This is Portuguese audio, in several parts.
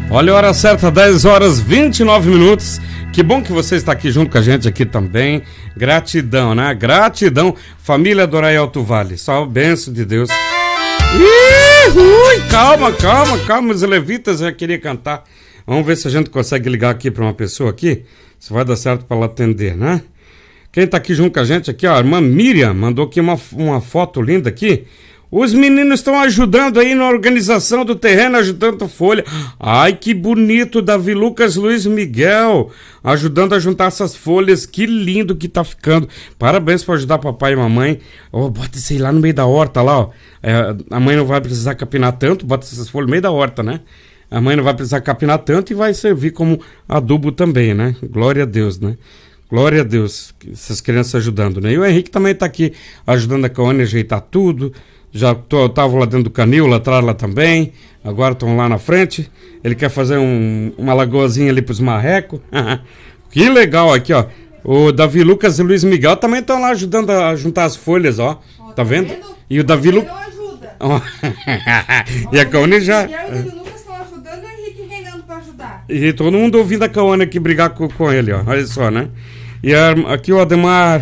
Olha a hora certa, 10 horas 29 minutos. Que bom que você está aqui junto com a gente aqui também. Gratidão, né? Gratidão, família do Araí Alto Vale. Só bênção de Deus. Calma, os levitas já queria cantar. Vamos ver se a gente consegue ligar aqui para uma pessoa aqui. Se vai dar certo para ela atender, né? Quem tá aqui junto com a gente aqui, ó, a irmã Miriam mandou aqui uma foto linda aqui. Os meninos estão ajudando aí na organização do terreno, ajudando folha. Ai, que bonito, Davi Lucas Luiz Miguel, ajudando a juntar essas folhas. Que lindo que tá ficando. Parabéns por ajudar papai e mamãe. Oh, bota isso aí lá no meio da horta, lá, ó. A mãe não vai precisar capinar tanto, bota essas folhas no meio da horta, né? A mãe não vai precisar capinar tanto e vai servir como adubo também, né? Glória a Deus, né? Glória a Deus, essas crianças ajudando, né? E o Henrique também tá aqui ajudando a Caone a ajeitar tudo. Já tava lá dentro do canil, lá atrás lá também. Agora estão lá na frente. Ele quer fazer uma lagoazinha ali pros marrecos. Que legal aqui, ó. O Davi Lucas e o Luiz Miguel também estão lá ajudando a juntar as folhas, ó. Tá vendo? E o Davi Lucas... E a Caone já... E todo mundo ouvindo a Caone aqui brigar com ele, ó. Olha só, né? E aqui o Ademar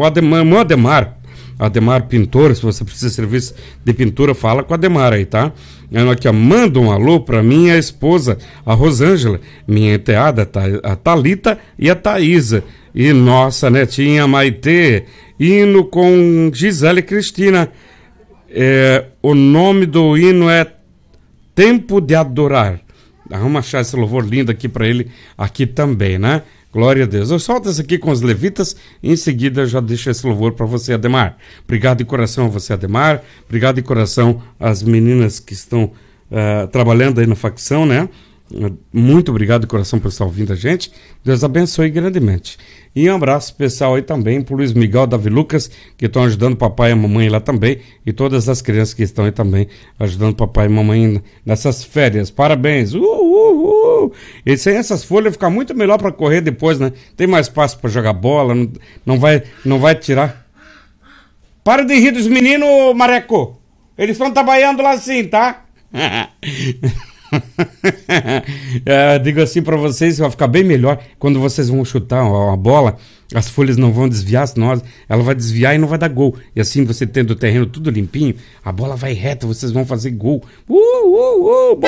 Pintor, se você precisa de serviço de pintura, fala com a Ademar aí, tá? Aqui, ó, manda um alô pra minha esposa, a Rosângela, minha enteada, a Thalita e a Thaísa, e nossa netinha Maitê, hino com Gisele Cristina. O nome do hino é Tempo de Adorar. Vamos achar esse louvor lindo aqui pra ele, aqui também, né? Glória a Deus. Eu solto isso aqui com os levitas e em seguida eu já deixo esse louvor para você, Ademar. Obrigado de coração a você, Ademar. Obrigado de coração às meninas que estão trabalhando aí na facção, né? Muito obrigado de coração por estar ouvindo a gente. Deus abençoe grandemente. E um abraço especial aí também pro Luiz Miguel, Davi Lucas, que estão ajudando o papai e a mamãe lá também. E todas as crianças que estão aí também ajudando o papai e a mamãe nessas férias. Parabéns! E sem essas folhas fica muito melhor para correr depois, né? Tem mais espaço para jogar bola, não vai tirar. Para de rir dos meninos, Mareco! Eles estão trabalhando lá assim, tá? Digo assim pra vocês, vai ficar bem melhor quando vocês vão chutar a bola, as folhas não vão desviar, senão ela vai desviar e não vai dar gol. E assim, você tendo o terreno tudo limpinho, a bola vai reta, vocês vão fazer gol.